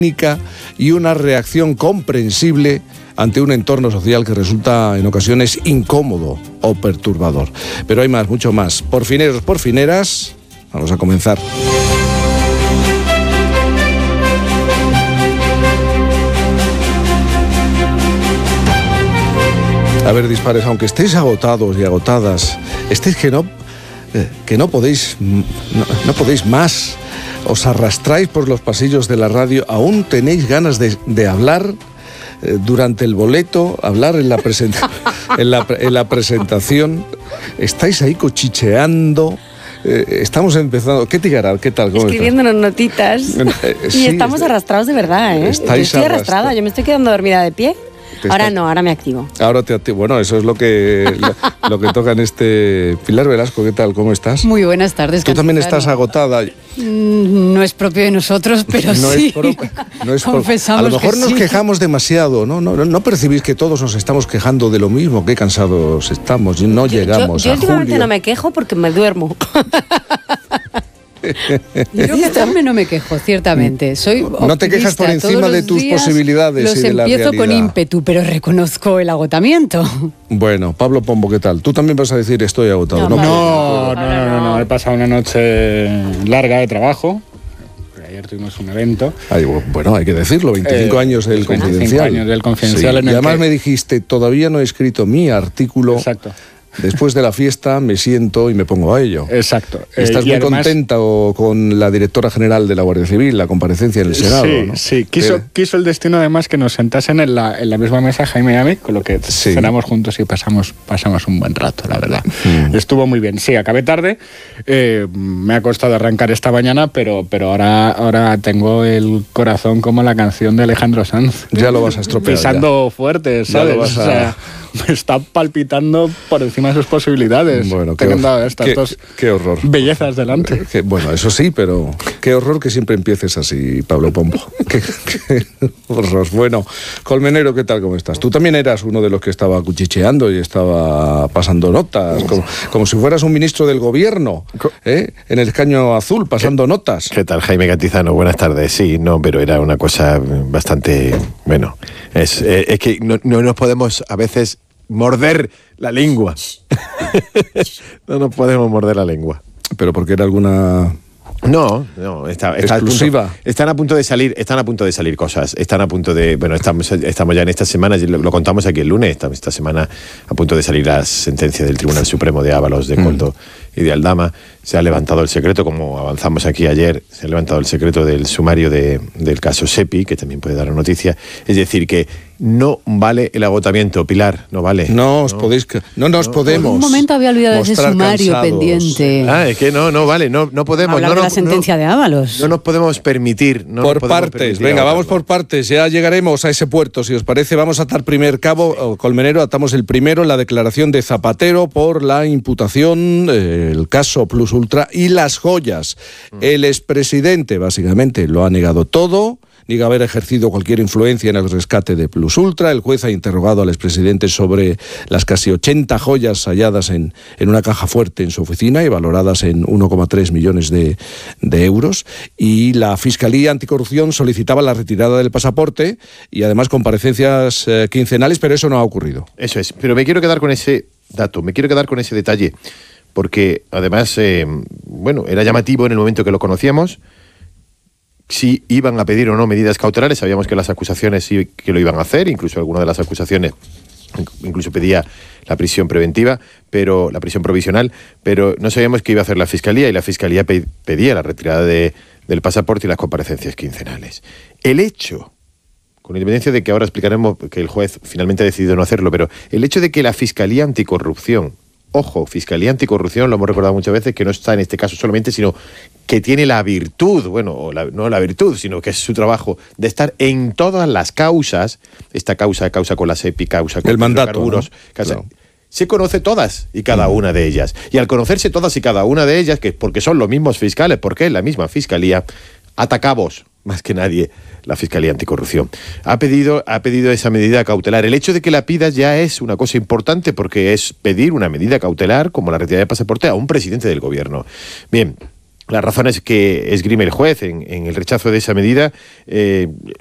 y una reacción comprensible ante un entorno social que resulta en ocasiones incómodo o perturbador. Pero hay más, mucho más. Porfineros, porfineras, vamos a comenzar. A ver, dispares, aunque estéis agotados y agotadas, estéis que no podéis más, os arrastráis por los pasillos de la radio, aún tenéis ganas de hablar durante el boleto, hablar en la presentación, estáis ahí cuchicheando. Estamos empezando. ¿Qué Tigaral? ¿Qué tal? ¿Cómo escribiéndonos notitas. Sí, y estamos arrastrados de verdad, ¿eh? Yo estoy arrastrada, yo me estoy quedando dormida de pie. Ahora no, ahora me activo. Ahora te activo. Bueno, eso es lo que toca en este... Pilar Velasco, ¿qué tal? ¿Cómo estás? Muy buenas tardes. Tú también estás agotada. No es propio de nosotros, pero no sí. No es Confesamos a lo mejor nos quejamos demasiado, ¿no? No percibís que todos nos estamos quejando de lo mismo, qué cansados estamos y no llegamos yo a julio. Yo últimamente no me quejo porque me duermo. Yo también no me quejo, ciertamente. Soy no te quejas por encima de tus posibilidades y de la realidad. Los empiezo con ímpetu, pero reconozco el agotamiento. Bueno, Pablo Pombo, ¿qué tal? Tú también vas a decir estoy agotado. No. He pasado una noche larga de trabajo. Ayer tuvimos un evento. Ay, bueno, hay que decirlo, 25 años del Confidencial. 25 años del Confidencial. Sí. Y además me dijiste, todavía no he escrito mi artículo. Exacto. Después de la fiesta me siento y me pongo a ello. Exacto. Estás muy además, contenta con la directora general de la Guardia Civil, la comparecencia en el Senado, sí, ¿no? Sí, quiso el destino además que nos sentasen en la misma mesa Jaime y a mí, con lo que cenamos juntos y pasamos un buen rato, la verdad. Estuvo muy bien. Sí, acabé tarde, me ha costado arrancar esta mañana, pero ahora tengo el corazón como la canción de Alejandro Sanz. Ya lo vas a estropear. Pisando fuerte, ¿sabes? O sea, me está palpitando por encima de sus posibilidades. Bueno, teniendo estas dos qué horror. Bellezas delante. Bueno, eso sí, pero qué horror que siempre empieces así, Pablo Pombo. qué horror. Bueno, Colmenero, ¿qué tal? ¿Cómo estás? Tú también eras uno de los que estaba cuchicheando y estaba pasando notas, como si fueras un ministro del gobierno, en el escaño azul, pasando notas. ¿Qué tal, Jaime Cantizano? Buenas tardes. Sí, no, pero era una cosa bastante... Bueno, es que no nos podemos a veces morder la lengua. No nos podemos morder la lengua. ¿Pero porque era alguna...? No, está exclusiva. Están a punto de salir cosas. Están a punto de... Bueno, estamos ya en esta semana, lo contamos aquí el lunes, esta semana a punto de salir la sentencia del Tribunal Supremo de Ábalos, de Koldo y de Aldama. Se ha levantado el secreto, como avanzamos aquí ayer, se ha levantado el secreto del sumario del caso Sepi, que también puede dar la noticia. Es decir, que no vale el agotamiento, Pilar, no vale. No nos podemos. Por un momento había olvidado ese sumario cansados. Pendiente. Es que no vale, no podemos. Hablar de la sentencia de Ábalos. No nos podemos permitir. Por partes, venga, vamos por partes, ya llegaremos a ese puerto, si os parece. Vamos a atar primer cabo, Colmenero, atamos el primero, la declaración de Zapatero por la imputación, el caso Plus Ultra y las joyas. El expresidente, básicamente, lo ha negado todo. Niega haber ejercido cualquier influencia en el rescate de Plus Ultra. El juez ha interrogado al expresidente sobre las casi 80 joyas halladas en una caja fuerte en su oficina y valoradas en 1,3 millones de euros. Y la Fiscalía Anticorrupción solicitaba la retirada del pasaporte y además comparecencias quincenales, pero eso no ha ocurrido. Eso es, pero me quiero quedar con ese dato, me quiero quedar con ese detalle, porque además, era llamativo en el momento que lo conocíamos. Si iban a pedir o no medidas cautelares, sabíamos que las acusaciones sí que lo iban a hacer, incluso alguna de las acusaciones incluso pedía la prisión preventiva, la prisión provisional, pero no sabíamos qué iba a hacer la Fiscalía, y la Fiscalía pedía la retirada del pasaporte y las comparecencias quincenales. El hecho, con independencia de que ahora explicaremos que el juez finalmente ha decidido no hacerlo, pero el hecho de que la Fiscalía Anticorrupción, ojo, Fiscalía Anticorrupción, lo hemos recordado muchas veces, que no está en este caso solamente, sino que tiene la virtud, no la virtud, sino que es su trabajo, de estar en todas las causas, esta causa con la SEPI, causa con el mandato, hidrocarburos, ¿no? Claro. Se conoce todas y cada una de ellas. Y al conocerse todas y cada una de ellas, que porque son los mismos fiscales, porque es la misma Fiscalía, atacamos más que nadie la Fiscalía Anticorrupción. Ha pedido esa medida cautelar. El hecho de que la pidas ya es una cosa importante, porque es pedir una medida cautelar como la retirada de pasaporte a un presidente del gobierno. Bien, las razones que esgrime el juez en el rechazo de esa medida